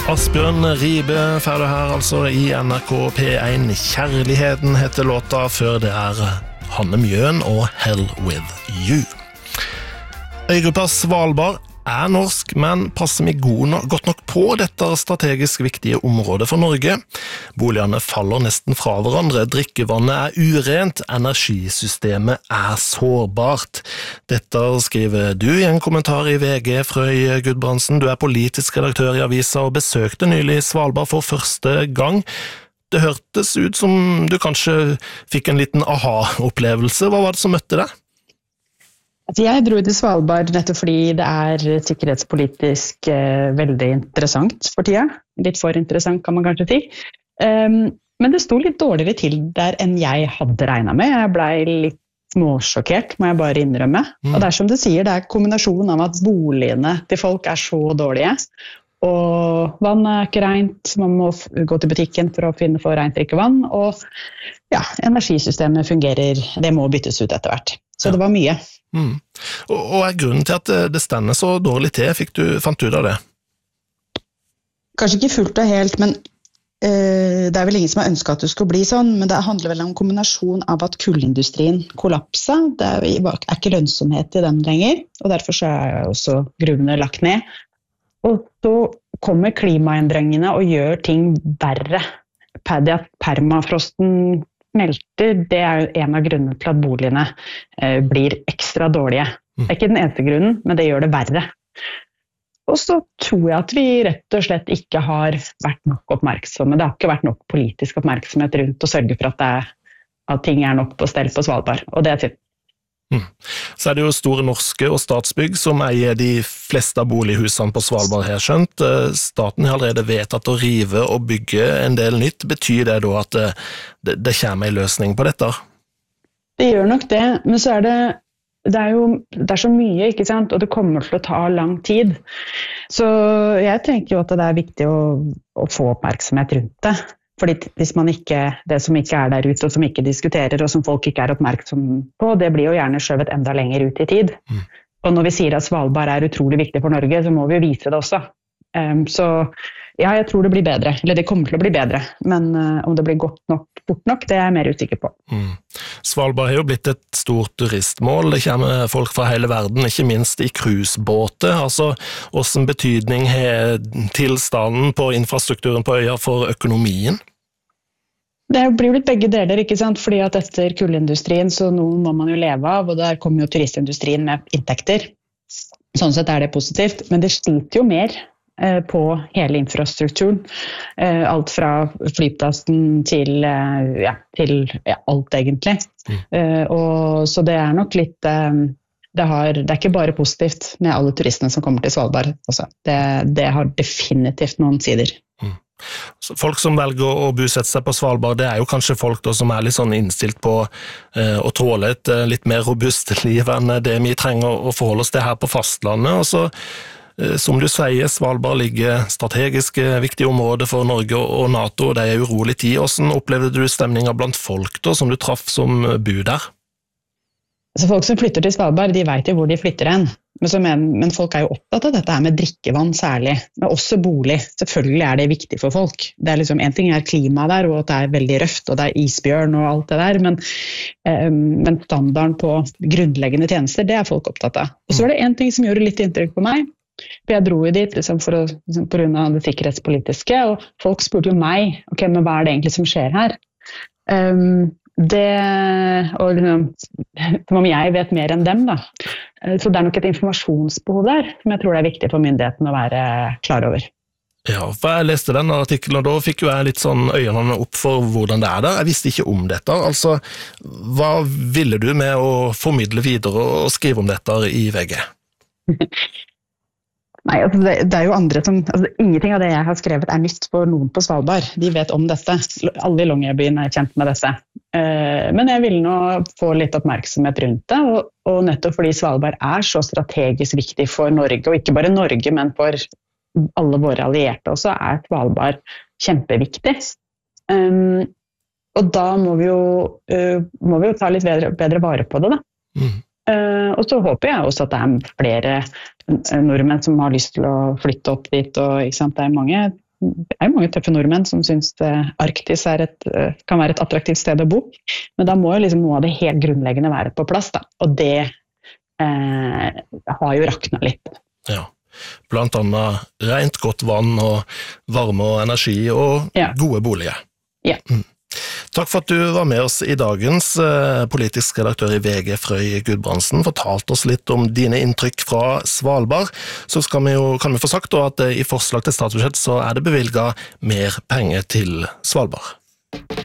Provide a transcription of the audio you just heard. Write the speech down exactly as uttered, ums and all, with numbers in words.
Asbjørn Ribe ferdig her altså i N R K P én. Kjærligheten heter låta, før det er Hanne Mjøen og Hell With You. Øygruppa Svalbard er norsk, men passer vi god no- godt nok på dette strategisk viktige området for Norge? Boligene faller nesten fra hverandre, drikkevannet er urent, energisystemet er sårbart. Dette skriver du i en kommentar i V G, Frøy Gudbrandsen. Du er politisk redaktør i avisa og besøkte nylig Svalbard for første gang. Det hørtes ut som du kanskje fikk en liten aha-opplevelse. Hva var det som møtte deg? Jeg dro til Svalbard nettopp fordi det er sikkerhetspolitisk eh, veldig interessant for tida. Litt for interessant kan man kanskje si. Um, men det sto litt dårligere til der enn jeg hadde regnet med. Jeg ble litt småsjokkert, må jeg bare innrømme. Mm. Og det er som du sier, det er kombinasjonen av at boligene til folk er så dårlige, og vann er ikke rent, man må f- gå til butikken for å finne for rent drikkevann, og ja, energisystemet fungerer, det må byttes ut etter hvert. Så ja. Det var mye. Mm. Og, og er grunnen til at det, det stender så dårlig til, fikk du, fant du ut av det? Kanskje ikke fullt og helt, men øh, det er vel ingen som har ønsket at det skulle bli sånn, men det handler vel om en kombinasjon av at kullindustrien kollapset, det er, er ikke lønnsomhet i den lenger, og derfor så er også gruvene lagt ned. Og så kommer klimaendringene og gjør ting verre. Det at permafrosten smelter, det er jo en av grunnene til at boligene eh, blir ekstra dårlige. Det er ikke den eneste grunnen, men det gjør det verre. Og så tror jeg at vi rett og slett ikke har vært nok oppmerksomme. Det har ikke vært nok politisk oppmerksomhet rundt å sørge for at, det er, at ting er nok på stell på Svalbard. Og det er synd. Mm. Så er det jo Store Norske og Statsbygg som eier de fleste av bolighusene på Svalbard her skjønt. Staten har allerede vedtatt å rive og bygge en del nytt. Betyr det da at det, det kommer en løsning på dette? Det gjør nok det, men så er det, det er jo det er så mye, ikke sant? Og det kommer til å ta lang tid. Så jeg tenker jo at det er viktig å, å få oppmerksomhet rundt det. Fordi hvis man ikke, det som ikke er der ute, og som ikke diskuterer, og som folk ikke er oppmerksom på, det blir jo gjerne skjøvet enda lenger ut i tid. Mm. Og når vi sier at Svalbard er utrolig viktig for Norge, så må vi jo vise det også. Um, så ja, jeg tror det blir bedre, eller det kommer til å bli bedre, men uh, om det blir godt nok, fort nok, det er jeg mer usikker på. Mm. Svalbard har jo blitt et stort turistmål, det kommer folk fra hele verden, ikke minst i cruisebåter. Altså, hvordan betydning har tilstanden på infrastrukturen på øya for økonomien? Det blir jo litt begge deler, ikke sant? Fordi at etter kullindustrien så noen må man jo leve av, og der kommer jo turistindustrien med inntekter. Sånn sett er det positivt, men det sliter jo mer eh, på hele infrastrukturen. Eh, alt fra flyplassen til, eh, ja, til ja, alt egentlig. Mm. Eh, og, så det er nok litt... Eh, det, har, det er ikke bare positivt med alle turistene som kommer til Svalbard. Altså, det, det har definitivt noen sider. Mm. Folk som velger å bosette seg på Svalbard, det er jo kanskje folk da, som er litt sånn innstilt på eh, å tåle et eh, litt mer robust liv enn det vi trenger å forholde oss til her på fastlandet. Og så, eh, som du sier, Svalbard ligger strategisk viktige områder for Norge og NATO, og det er urolig tid. Hvordan opplevde du stemningen blant folk da, som du traff som bor der? Altså folk som flytter til Svalbard, de vet jo hvor de flytter hen. Men, så men, men folk er jo opptatt av dette her med drikkevann særlig, men også bolig. Selvfølgelig er det viktig for folk. Det er liksom, en ting er klima der, og at det er veldig røft, og det er isbjørn og alt det der, men, eh, men standarden på grunnleggende tjenester, det er folk opptatt av. Og så var det en ting som gjorde litt inntrykk på meg, for jeg dro jo dit liksom, for å, liksom, på grunn av det sikkerhetspolitiske, og folk spurte jo meg, ok, men hva er det egentlig som skjer her? Um, Det, og liksom, som om jeg vet mer enn dem da. Så det er nok et informasjonsbehov der, som jeg tror det er viktig for myndigheten å være klar over. Ja, for jeg leste den artikkelen, og da fikk jo jeg litt sånn øynene opp for hvordan det er der. Jeg visste ikke om dette. Altså, hva ville du med å formidle videre og skrive om dette i V G? Nei, altså det, det er jo andre som, altså ingenting av det jeg har skrevet er nytt for noen på Svalbard. De vet om dette. Alle i Longyearbyen er kjent med dette. Uh, men jeg vil nå få litt oppmerksomhet rundt det, og, og nettopp fordi Svalbard er så strategisk viktig for Norge, og ikke bare Norge, men for alle våre allierte også, er Svalbard kjempeviktig. Um, og da må vi jo, uh, må vi jo ta litt bedre, bedre vare på det da. Mm. Uh, og så håper jeg også at det er flere nordmenn som har lyst til å flytte opp dit, og ikke sant, det er mange det er jo mange tøffe nordmenn som synes Arktis er et, kan være et attraktivt sted å bo, men da må jo liksom noe av det helt grunnleggende være på plass da, og det eh, har jo raknet litt. Ja, blant annet rent godt vann og varme og energi og ja. Gode boliger. Ja. Mm. Takk for at du var med oss i dagens eh, politisk redaktør i V G, Frøy Gudbrandsen, fortalte oss litt om dine inntrykk fra Svalbard. Så skal vi jo, kan vi få sagt da, at i forslag til statsbudsjett så er det bevilget mer penger til Svalbard.